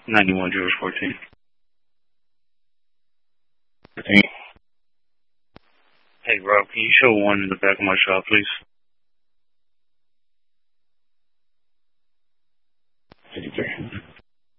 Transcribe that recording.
91 George 14. 14. Hey, Rob, can you show one in the back of my shop, please?